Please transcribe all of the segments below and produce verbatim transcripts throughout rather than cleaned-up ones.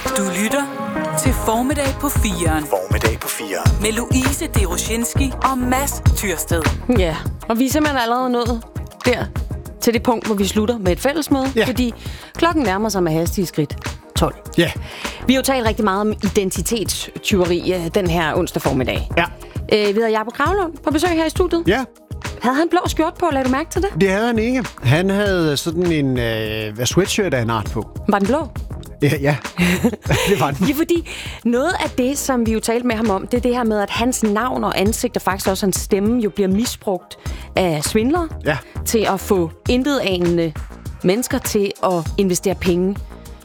Du lytter til Formiddag på firen. Formiddag på firen. Med Louise Deroshinski og Mads Tyrsted. Ja, og vi er simpelthen allerede nået der til det punkt, hvor vi slutter med et fællesmøde. Ja. Fordi klokken nærmer sig med hastige skridt tolv. Ja. Vi har jo talt rigtig meget om identitetstyveri øh, den her onsdag formiddag. Ja. Øh, vi havde Jacob Kravlund på besøg her i studiet. Ja, Havde han blå skjort på? Lagde du mærke til det? det havde han ikke. Han havde sådan en øh, sweatshirt af en art på. Var den blå? Ja, ja. Det var den. Ja, fordi noget af det, som vi jo talte med ham om, det er det her med, at hans navn og ansigt, og faktisk også hans stemme, jo bliver misbrugt af svindlere Ja. til at få intetanende mennesker til at investere penge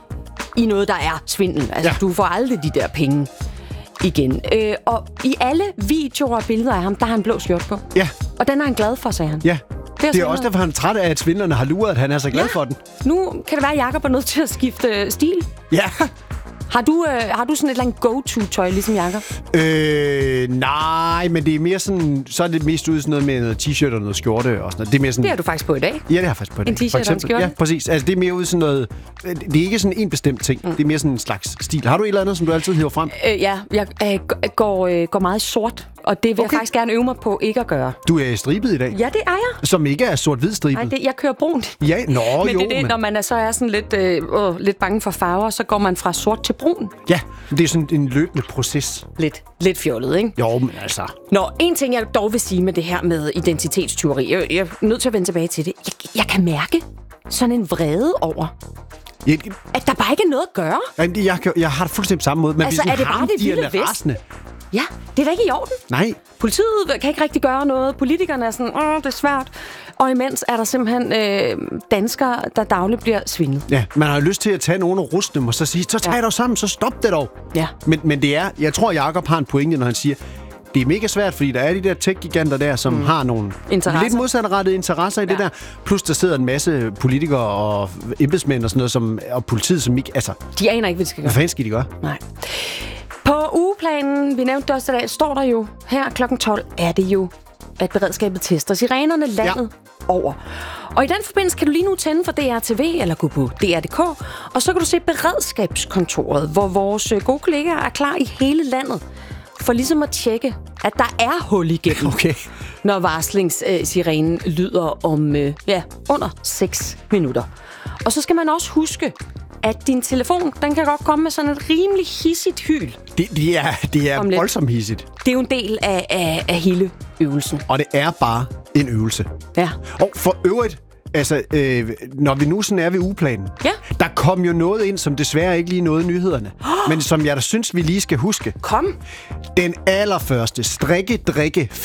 i noget, der er svindel. Altså, Ja. du får aldrig de der penge igen. Øh, og i alle videoer og billeder af ham, der har han blå skjort på. Ja, Og den er han glad for, sagde han. ja. Det er Det er også derfor, han er træt af, at svindlerne har luret, at han er så glad Ja. for den. Nu kan det være, at Jacob er nødt til at skifte øh, stil. Ja. Har du, øh, har du sådan et eller andet go-to-tøj, ligesom Jacob? Øh, nej, men det er mere sådan, så er det mest ud sådan noget med noget t-shirt og noget skjorte og sådan noget. Det er mere sådan, Det har du faktisk på i dag. ja, det har jeg faktisk på det. En t-shirt og en skjorte? Ja, præcis. Altså, det er mere ud sådan noget, det er ikke sådan en bestemt ting. Mm. Det er mere sådan en slags stil. Har du et eller andet, som du altid hiver frem? Øh, ja, jeg øh, går, øh, går meget i sort, og det vil okay. Okay. jeg faktisk gerne øve mig på ikke at gøre. Du er stribet i dag, Ja, det er jeg. som ikke er sort-hvid stribet. Nej, det, jeg kører brunt. Ja, nå Men jo, det er det, men... når man er, så er sådan lidt, øh, øh, lidt bange for farver, så går man fra sort til brun. Ja, det er sådan en løbende proces. Lidt, lidt fjollet, ikke? Jo, men altså... Nå, en ting, jeg dog vil sige med det her med identitetstyveri, jeg, jeg er nødt til at vende tilbage til det. Jeg, jeg kan mærke sådan en vrede over, Jeg, at der bare ikke er noget at gøre. jeg, jeg, kan- jeg har det fuldstændig på samme måde. Men Altså, hvis er det bare det vilde vest? rasende. Ja, det er da ikke i orden. Nej, Politiet kan ikke rigtig gøre noget. Politikerne er sådan, åh, det er svært. Og imens er der simpelthen øh, danskere, der dagligt bliver svindlet. ja, man har lyst til at tage nogen og ruste dem, og så sige, så tag Ja. ja. dog sammen, så stop det dog. Ja. Men, men det er, jeg tror, Jacob har en pointe, når han siger, det er mega svært, fordi der er de der tech-giganter der, som mm. har nogle Interesser. lidt modsatrettede interesser i ja. det der. Plus der sidder en masse politikere og embedsmænd og sådan noget, som, og politiet, som ikke... Altså, De aner ikke, hvad de skal hvad gøre. fanden skal de gøre? Nej. På ugeplanen, vi nævnte det også i dag, står der jo, her klokken tolv, er det jo, at beredskabet tester sirenerne landet ja. over. Og i den forbindelse kan du lige nu tænde for D R T V, eller gå på D R punktum d k, og så kan du se beredskabskontoret, hvor vores gode kollegaer er klar i hele landet, for ligesom at tjekke, at der er hul igennem, Okay. når varslingssirenen lyder om øh, ja, under seks minutter. Og så skal man også huske, at din telefon, den kan godt komme med sådan et rimelig hissigt hyl. Det, det er, det er Om lidt. voldsomt hissigt. Det er jo en del af, af, af hele øvelsen. Og det er bare en øvelse. Ja. Og for øvrigt, altså, øh, når vi nu sådan er ved ugeplanen, Ja. der kom jo noget ind, som desværre ikke lige nåede nyhederne, men som jeg da synes, vi lige skal huske. Kom. Den allerførste strikke-drikke